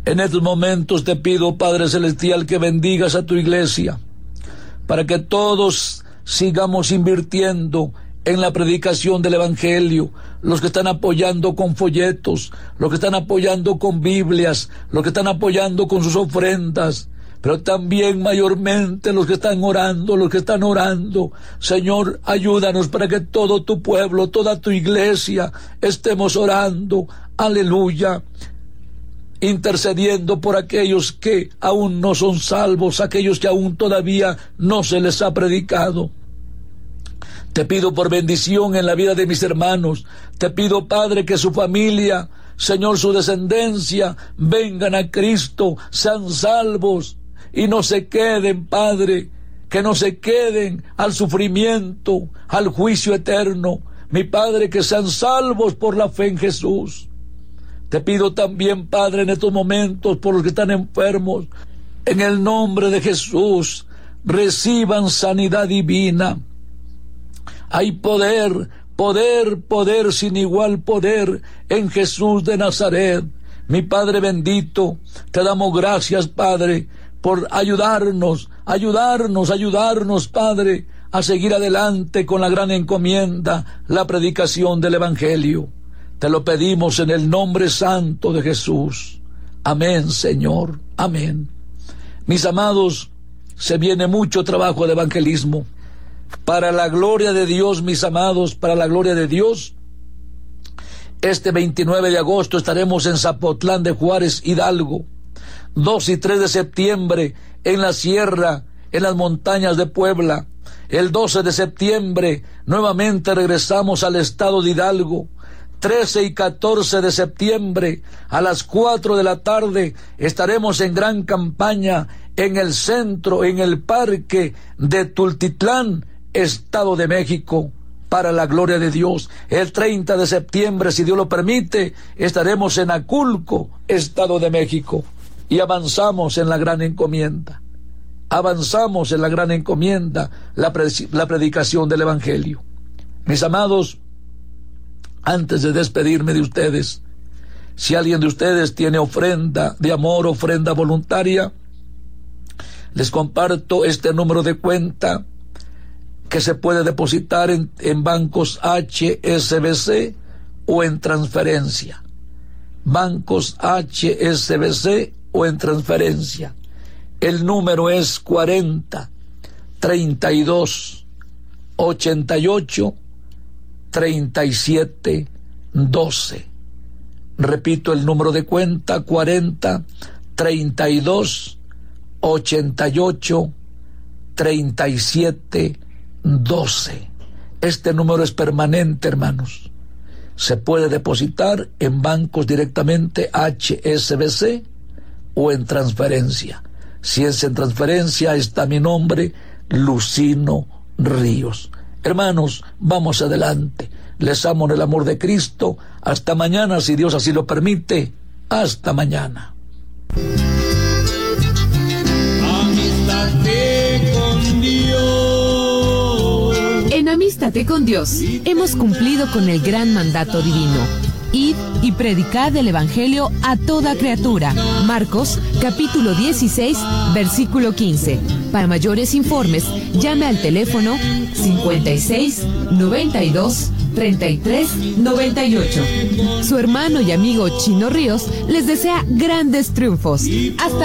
En estos momentos te pido, Padre Celestial, que bendigas a tu iglesia, para que todos sigamos invirtiendo en la predicación del Evangelio, los que están apoyando con folletos, los que están apoyando con Biblias, los que están apoyando con sus ofrendas, pero también mayormente los que están orando, Señor, ayúdanos para que todo tu pueblo, toda tu iglesia, estemos orando, aleluya, intercediendo por aquellos que aún no son salvos, aquellos que aún todavía no se les ha predicado. Te pido por bendición en la vida de mis hermanos. Te pido, Padre, que su familia, Señor, su descendencia, vengan a Cristo, sean salvos y no se queden, Padre, que no se queden al sufrimiento, al juicio eterno. Mi Padre, que sean salvos por la fe en Jesús. Te pido también, Padre, en estos momentos por los que están enfermos, en el nombre de Jesús, reciban sanidad divina. Hay poder sin igual poder en Jesús de Nazaret. Mi Padre bendito, te damos gracias, Padre, por ayudarnos, Padre, a seguir adelante con la gran encomienda, la predicación del Evangelio. Te lo pedimos en el nombre santo de Jesús. Amén, Señor. Amén. Mis amados, se viene mucho trabajo de evangelismo. Para la gloria de Dios, mis amados, para la gloria de Dios, este 29 de agosto estaremos en Zapotlán de Juárez, Hidalgo. 2 y 3 de septiembre en la sierra, en las montañas de Puebla. El 12 de septiembre nuevamente regresamos al estado de Hidalgo. 13 y 14 de septiembre a las 4 de la tarde estaremos en gran campaña en el centro, en el parque de Tultitlán, Estado de México, para la gloria de Dios. El 30 de septiembre, si Dios lo permite, estaremos en Aculco, Estado de México, y avanzamos en la gran encomienda. Avanzamos en la gran encomienda, la predicación del Evangelio. Mis amados, antes de despedirme de ustedes, si alguien de ustedes tiene ofrenda de amor, ofrenda voluntaria, les comparto este número de cuenta que se puede depositar en bancos HSBC o en transferencia. Bancos HSBC o en transferencia. El número es 40 32 88 37 12. Repito el número de cuenta: 40 32 88 37 12. Este número es permanente, hermanos. Se puede depositar en bancos directamente HSBC o en transferencia. Si es en transferencia, está mi nombre, Lucino Ríos. Hermanos, vamos adelante. Les amo en el amor de Cristo. Hasta mañana, si Dios así lo permite. Hasta mañana. Amístate con Dios. En Amístate con Dios hemos cumplido con el gran mandato divino. Id y predicad el Evangelio a toda criatura. Marcos, capítulo 16, versículo 15. Para mayores informes, llame al teléfono 56 92 33 98. Su hermano y amigo Chino Ríos les desea grandes triunfos. Hasta